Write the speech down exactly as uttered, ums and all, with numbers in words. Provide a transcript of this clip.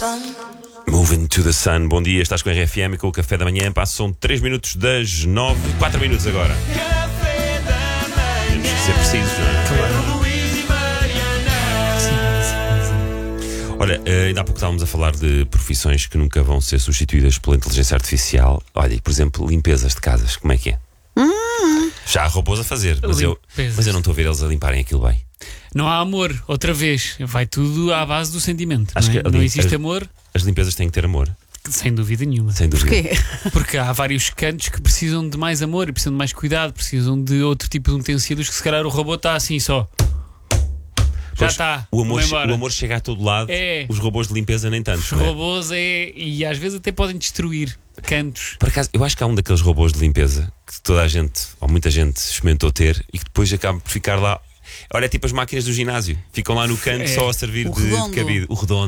Moving to the Sun. Bom dia, estás com a R F M e com o Café da Manhã. Passam três minutos das nove, quatro minutos agora. Temos que ser precisos, não é? Claro. Olha, ainda há pouco estávamos a falar de profissões que nunca vão ser substituídas pela inteligência artificial. Olha, por exemplo, limpezas de casas, como é que é? Hum. Já há robôs a fazer, mas eu, mas eu não estou a ver eles a limparem aquilo bem. Não há amor, outra vez. Vai tudo à base do sentimento. Acho não, é? que Não ali- existe as- amor, As limpezas têm que ter amor, sem dúvida nenhuma. sem dúvida. Porquê? Porque há vários cantos que precisam de mais amor, precisam de mais cuidado, precisam de outro tipo de utensílios que se calhar o robô está assim só. Já Pois, está. O amor, vou embora. o amor chega a todo lado, É. os robôs de limpeza nem tanto. Os não é? robôs é. E às vezes até podem destruir cantos. Por acaso, eu acho que há um daqueles robôs de limpeza que toda a gente, ou muita gente, experimentou ter e que depois acaba por ficar lá. Olha, é tipo as máquinas do ginásio, ficam lá no canto É. só a servir O de, de redondo. cabide. O redondo.